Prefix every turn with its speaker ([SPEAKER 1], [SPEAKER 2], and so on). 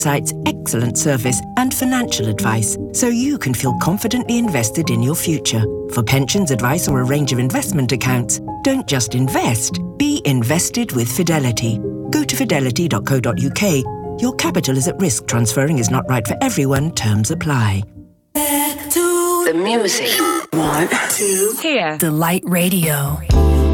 [SPEAKER 1] site's excellent service and financial advice, so you can feel confidently invested in your future. For pensions advice or a range of investment accounts, don't just invest, be invested with Fidelity. Go to fidelity.co.uk. Your capital is at risk. Transferring is not right for everyone. Terms apply.
[SPEAKER 2] Back to the music.
[SPEAKER 3] 1, 2,
[SPEAKER 2] here.
[SPEAKER 3] Delight Radio.